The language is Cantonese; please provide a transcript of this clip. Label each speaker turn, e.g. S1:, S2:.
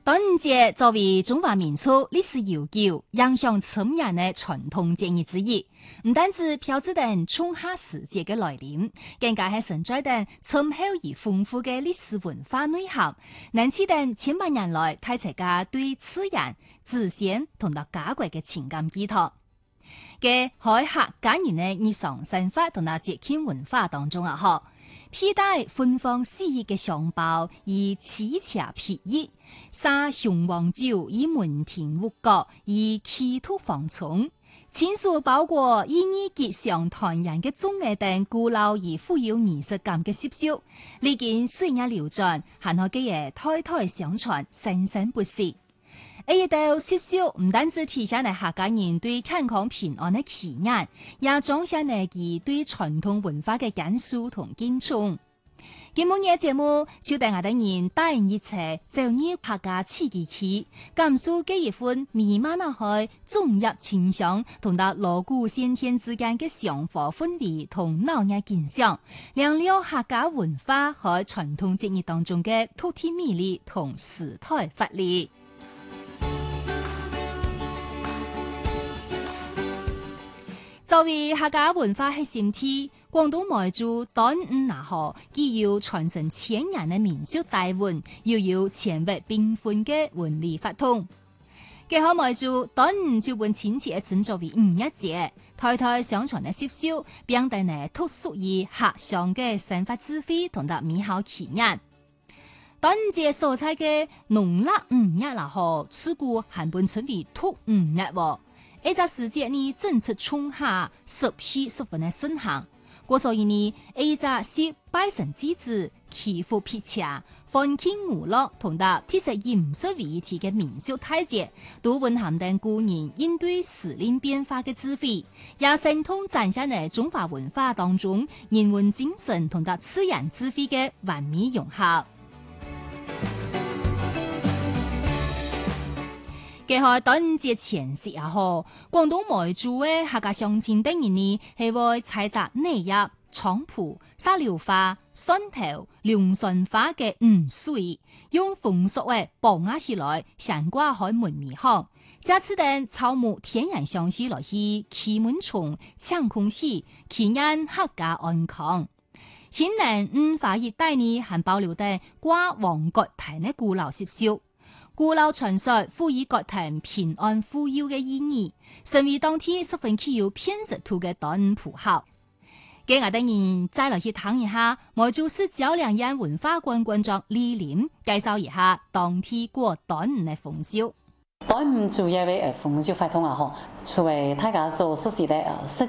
S1: 端午節作為中華民族歷史悠久、影響深遠的傳統節日之一，唔單止標誌着春夏時節嘅來臨，更加係承載着深厚而豐富嘅歷史文化內涵，能使得千百年來大家對自然、自然同到家國嘅情感寄託。嘅喺客家人嘅日常生活同到節慶文化當中佩戴芬芳四溢嘅香包，以此茶撇熱；撒雄黃酒，以門庭屋角，以祈禱防蟲。親屬包括意義吉祥團圓嘅綜藝等古老而富有儀式感嘅習俗，歷經歲月流轉，還可記嘢代代相傳，生生不息。呢道習俗唔單止體現咗客家人對健康平安嘅祈願，也彰顯咗佢對傳統文化嘅堅守同敬重。今日嘅節目就帶我哋人帶一齊走入客家市集區，感受這一份彌漫開綜合清香同到鑼鼓先天之間嘅祥和氛圍同鬧熱景象，亮了客家文化和傳統節日當中嘅獨特魅力同時代活力。作為客家文化核心地，廣東梅州端午既要傳承千年嘅民俗大運，又有千百繽紛嘅文理法通。結合梅州端午就本親切稱作為五一節，代代相傳嘅習俗，並帶嚟特屬於客鄉嘅生活智慧同埋美好祈願。端午節所採嘅農曆五一自古還本稱為獨五日。呢個時節呢，正值春夏，濕氣十分的盛行。所以呢，呢個是拜神祭祀、祈福辟邪、歡慶娛樂同埋貼實飲食為一體嘅民俗大節，都蘊含着古人應對時令變化嘅智慧，也生動展現喺中華文化當中人文精神同埋自然智慧嘅完美融合。結合端午節前夕廣東梅州嘅客家鄉親等人呢，係會採摘內葉、菖蒲、沙料花、蒜頭、龍筍花嘅五水，用風俗嘅包壓起來，懸掛喺門面上，加次等草木天然香氣來去驅蚊蟲、搶空氣，祈願客家安康。新年花一帶呢，還保留得掛黃角藤嘅古老習俗。古老傳說賦予國庭平安富有嘅意義，成為當天十分具有辨識度嘅端午符號。給我哋人再來去談一下梅州市招良縣文化館館長李林介紹一下當天過端午嘅風俗。
S2: 端午主要嘅風俗活動除為大家所熟悉嘅